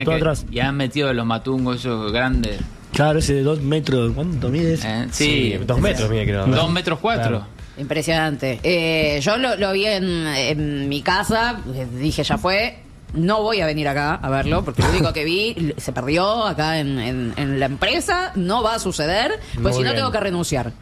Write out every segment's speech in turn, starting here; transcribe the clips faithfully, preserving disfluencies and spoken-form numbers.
todo que, atrás. Y han metido los matungos esos grandes. Claro, ese de dos metros, ¿cuánto mides? ¿Eh? Sí, Sí, dos metros, mire, creo. dos metros cuatro. Claro. Impresionante. Eh, yo lo, lo vi en, en mi casa, dije ya fue. No voy a venir acá a verlo, porque lo único que vi se perdió acá en, en, en la empresa. No va a suceder, pues Muy si no bien. tengo que renunciar.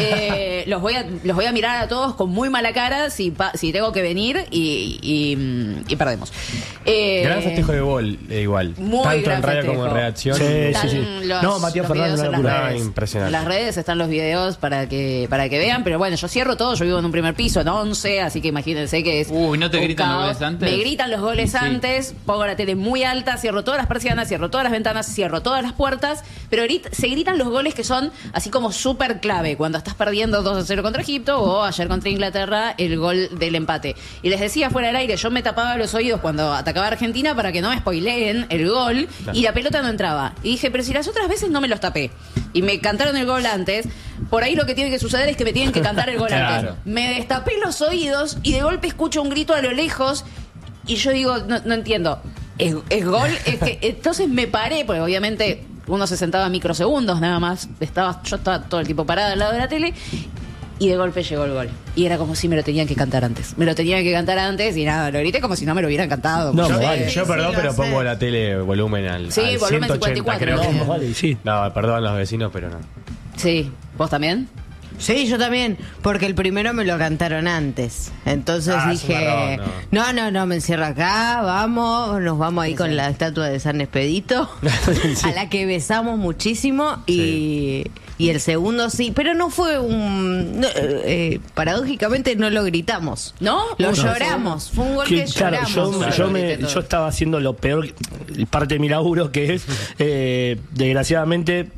Eh, los voy a los voy a mirar a todos con muy mala cara si, pa, si tengo que venir y, y, y perdemos. Eh, Gran festejo de gol, eh, igual. Muy Tanto gran en radio festejo. como en redacción. Sí, Están sí. los- No, Matías los Fernández, videos en una las locura. redes. Ah, impresionante. En las redes están los videos para que para que vean, pero bueno, yo cierro todo, yo vivo en un primer piso, en once, así que imagínense que es Uy, ¿no te un gritan los caos. goles antes? Me gritan los goles Sí. antes, pongo la tele muy alta, cierro todas las persianas, cierro todas las ventanas, cierro todas las puertas, pero grit- se gritan los goles que son así como súper clave, cuando estás perdiendo dos a cero contra Egipto o ayer contra Inglaterra, el gol del empate. Y les decía fuera del aire, yo me tapaba los oídos cuando atacaba a Argentina para que no me spoileen el gol, Claro. y la pelota no entraba. Y dije, pero si las otras veces no me los tapé y me cantaron el gol antes, por ahí lo que tiene que suceder es que me tienen que cantar el gol Claro. antes. Me destapé los oídos y de golpe escucho un grito a lo lejos y yo digo, no, no entiendo, ¿es, es gol? Es que, entonces me paré, porque obviamente uno se sentaba microsegundos nada más, estaba, yo estaba todo el tiempo parada al lado de la tele. Y de golpe llegó el gol. Y era como si me lo tenían que cantar antes. Me lo tenían que cantar antes y nada, lo grité como si no me lo hubieran cantado. No, Yo- no Yo, vale. yo, Sí, perdón, sí, pero lo pongo sé. la tele volumen al, Sí, al volumen ciento ochenta, cincuenta y cuatro, creo no, que. No, vale, sí. No, perdón los vecinos, pero no. Sí, ¿vos también? Sí, yo también, porque el primero me lo cantaron antes. Entonces Ah, es un dije, garrón, no. no, no, me encierro acá, vamos, nos vamos ahí con la estatua de San Expedito, a la que besamos muchísimo y, y el segundo sí, pero no fue un... no, eh, paradójicamente no lo gritamos. ¿No? Lo No. lloramos, fue un gol Que, que, claro, lloramos. yo, Claro, yo, me- grité todo. yo estaba haciendo lo peor, parte de mi laburo, que es, eh, desgraciadamente,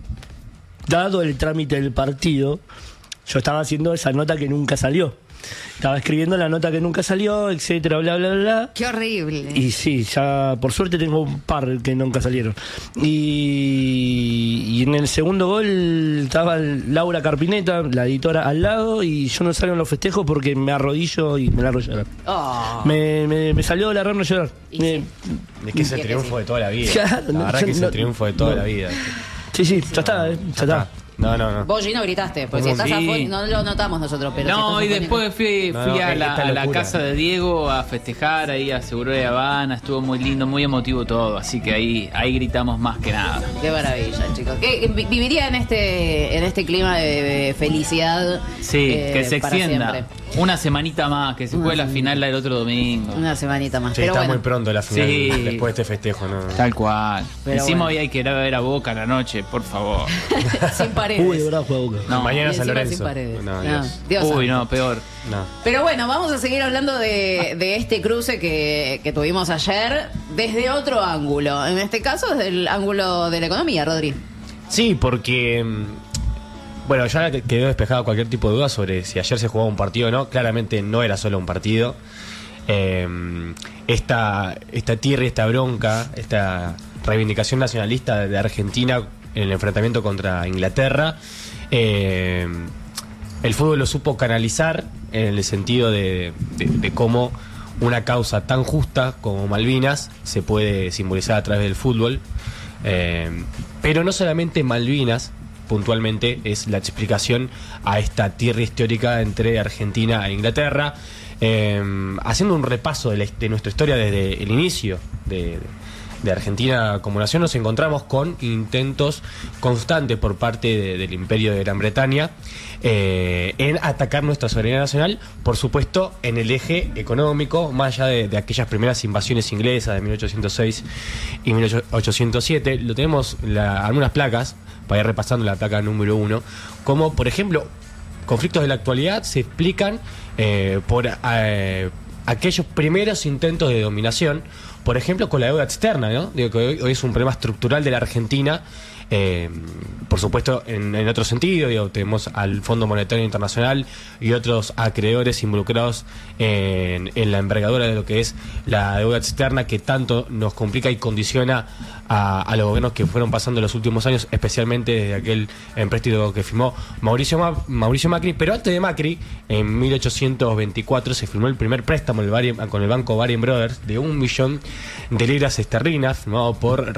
dado el trámite del partido, yo estaba haciendo esa nota que nunca salió. Estaba escribiendo la nota que nunca salió, etcétera, bla, bla, bla. Qué horrible. Y sí, ya por suerte tengo un par que nunca salieron. Y, y en el segundo gol estaba Laura Carpineta, la editora, al lado, y yo no salgo en los festejos porque me arrodillo y me largo a llorar. Oh. Me, me, me salió la rama a llorar. Y Me- sí. Es que es el que triunfo sí. de toda la vida. Claro, La no, verdad yo que es el no- triunfo de toda no. la vida. Sí, sí, ya está, eh, ya está. No, no, no. Vos, Gino, gritaste, porque si ¿Cómo? estás Sí. afuera, no lo notamos nosotros, pero si No, estás y afuera- después fui, No, fui no, a, la, esta a la locura. casa de Diego a festejar ahí a Seguro de Habana, estuvo muy lindo, muy emotivo todo, así que ahí, ahí gritamos más que nada. Qué maravilla, chicos. ¿Qué, vi- viviría en este en este clima de, de felicidad. Sí, eh, que se para extienda. siempre. Una semanita más, que se juegue la final el otro domingo. Una semanita más. Sí, pero está bueno, muy pronto la final Sí. después de este festejo, ¿no? Tal cual. Pero Encima bueno. hoy hay que ir a ver a Boca a la noche, por favor. sin paredes. Uy, de verdad juega Boca. No. Mañana Y San encima Lorenzo. sin paredes. No, No, Dios. Dios Uy, santo. no, peor. No. Pero bueno, vamos a seguir hablando de, de este cruce que, que tuvimos ayer desde otro ángulo. En este caso, desde el ángulo de la economía, Rodri. Sí, porque mm, bueno, ya que- quedó despejada cualquier tipo de duda sobre si ayer se jugaba un partido o no. Claramente no era solo un partido. Eh, esta, esta tierra, esta bronca, esta reivindicación nacionalista de Argentina en el enfrentamiento contra Inglaterra, eh, el fútbol lo supo canalizar en el sentido de, de- de cómo una causa tan justa como Malvinas se puede simbolizar a través del fútbol. Eh, pero no solamente Malvinas, puntualmente, es la explicación a esta tierra histórica entre Argentina e Inglaterra. Eh, haciendo un repaso de, la, de nuestra historia desde el inicio de, de Argentina como nación, nos encontramos con intentos constantes por parte de- del Imperio de Gran Bretaña eh, en atacar nuestra soberanía nacional, por supuesto en el eje económico, más allá de, de aquellas primeras invasiones inglesas de mil ochocientos seis y mil ochocientos siete. Lo tenemos la- algunas placas, para ir repasando la placa número uno, como por ejemplo conflictos de la actualidad se explican eh, por eh, aquellos primeros intentos de dominación, por ejemplo con la deuda externa, ¿no? Digo que hoy, hoy es un problema estructural de la Argentina. Eh, por supuesto, en, en otro sentido, digo, tenemos al Fondo Monetario Internacional y otros acreedores involucrados en, en la envergadura de lo que es la deuda externa, que tanto nos complica y condiciona a, a los gobiernos que fueron pasando en los últimos años, especialmente desde aquel empréstito que firmó Mauricio, Ma- Mauricio Macri. Pero antes de Macri, en mil ochocientos veinticuatro se firmó el primer préstamo el Bari- con el banco Baring Brothers de un millón de libras esterlinas, firmado por